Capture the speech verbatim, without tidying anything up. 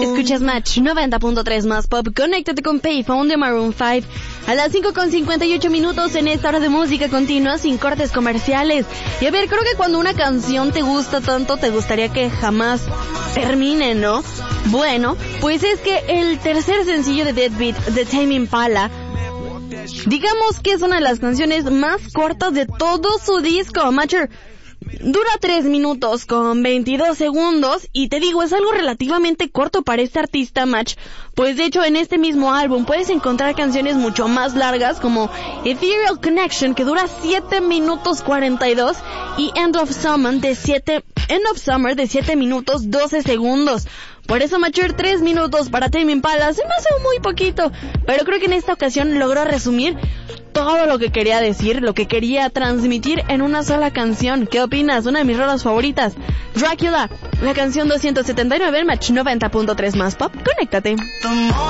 Escuchas Match noventa punto tres más pop. Conéctate con Payphone de Maroon cinco a las cinco con cincuenta y ocho minutos en esta hora de música continua sin cortes comerciales. Y a ver, creo que cuando una canción te gusta tanto, te gustaría que jamás termine, ¿no? Bueno, pues es que el tercer sencillo de Deadbeat de Tame Impala, digamos que es una de las canciones más cortas de todo su disco. Matcher, dura tres minutos con veintidós segundos y te digo, es algo relativamente corto para este artista, Match. Pues de hecho en este mismo álbum puedes encontrar canciones mucho más largas como Ethereal Connection, que dura siete minutos cuarenta y dos, y End of Summer de siete End of Summer de siete minutos doce segundos. Por eso, Matcher, tres minutos para Tame Impala se me hace muy poquito, pero creo que en esta ocasión logró resumir todo lo que quería decir, lo que quería transmitir en una sola canción. ¿Qué opinas? Una de mis rolas favoritas, Dracula, la canción doscientos setenta y nueve en Match noventa punto tres más pop. Conéctate.